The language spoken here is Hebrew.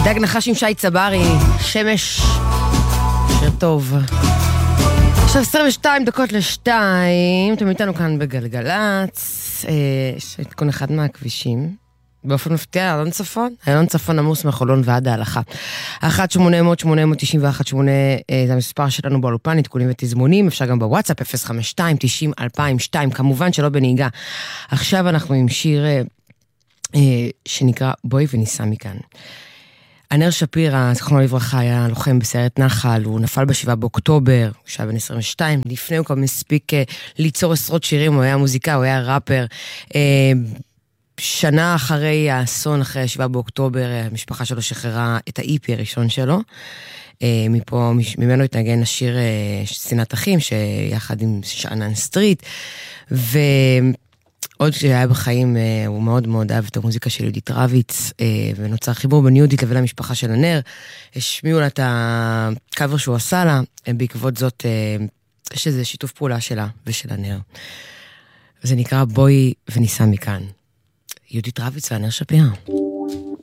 דג נחש עם שי צברי, שמש, שיר טוב. עכשיו 22:02, אתם איתנו כאן בגלגלץ, יש עדכון אחד מהכבישים, באופן מפתיע, אלון צפון עמוס מחולון ועד ההלכה. 1-800-891-8 זה המספר שלנו באולפן, עדכונים ותזמונים, אפשר גם בוואטסאפ 052-90-2002, כמובן שלא בנהיגה. עכשיו אנחנו עם שיר שנקרא בואי וניסע מכאן. ענר שפירא, זכרונו לברכה, היה לוחם בסיירת נחל, הוא נפל ב7 באוקטובר, הוא שהיה בן 22, לפני הוא כבר מספיק ליצור עשרות שירים, הוא היה מוזיקה, הוא היה ראפר. שנה אחרי האסון, אחרי 7 באוקטובר, המשפחה שלו שחררה את ה-EP הראשון שלו. ממנו התנגן השיר שנאת אחים, שיחד עם שאנן סטריט, עוד כשהיה בחיים, הוא מאוד מאוד אהב את המוזיקה של יהודית רביץ, ונוצר חיבור בין יהודית לבין המשפחה של ענר. השמיעו לה את הקאבר שהוא עשה לה, בעקבות זאת, יש איזה שיתוף פעולה שלה ושל ענר. זה נקרא בואי וניסע מכאן. יהודית רביץ וענר שפירא.